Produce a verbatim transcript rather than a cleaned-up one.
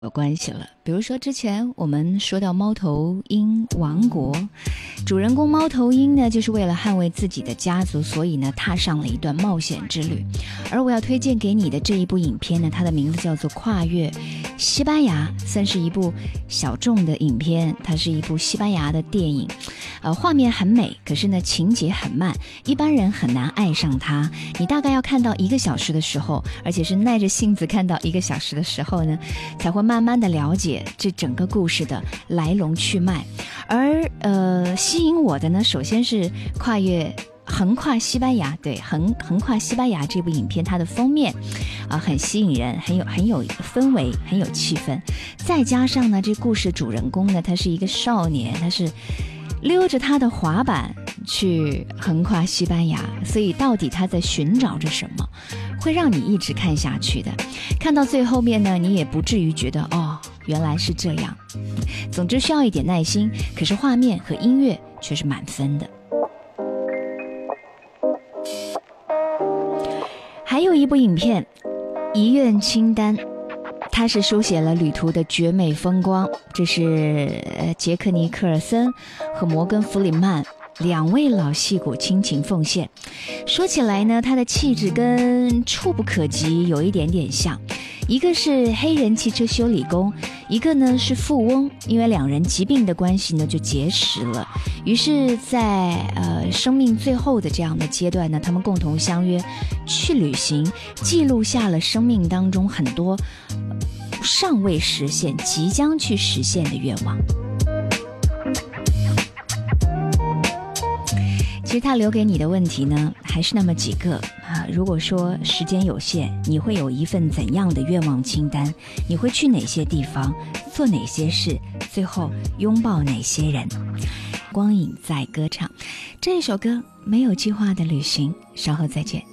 有关系了。比如说之前我们说到猫头鹰王国，主人公猫头鹰呢，就是为了捍卫自己的家族，所以呢踏上了一段冒险之旅。而我要推荐给你的这一部影片呢，它的名字叫做《跨越西班牙》，算是一部小众的影片，它是一部西班牙的电影。呃，画面很美，可是呢情节很慢，一般人很难爱上它。你大概要看到一个小时的时候，而且是耐着性子看到一个小时的时候呢，才会慢慢的了解这整个故事的来龙去脉。而呃，吸引我的呢，首先是跨越横跨西班牙，对，横横跨西班牙这部影片，它的封面啊、呃、很吸引人，很有很有氛围，很有气氛。再加上呢，这故事主人公呢，他是一个少年，他是溜着他的滑板去横跨西班牙，所以到底他在寻找着什么，会让你一直看下去的。看到最后面呢，你也不至于觉得哦，原来是这样。总之需要一点耐心，可是画面和音乐却是满分的。还有一部影片《遗愿清单》，它是书写了旅途的绝美风光。这是呃杰克尼克尔森和摩根弗里曼两位老戏骨倾情奉献。说起来呢，他的气质跟触不可及有一点点像，一个是黑人汽车修理工，一个呢是富翁。因为两人疾病的关系呢就结识了，于是在呃生命最后的这样的阶段呢，他们共同相约去旅行，记录下了生命当中很多尚未实现即将去实现的愿望。其实他留给你的问题呢还是那么几个啊。如果说时间有限，你会有一份怎样的愿望清单？你会去哪些地方，做哪些事，最后拥抱哪些人？光影在歌唱，这一首歌没有计划的旅行，稍后再见。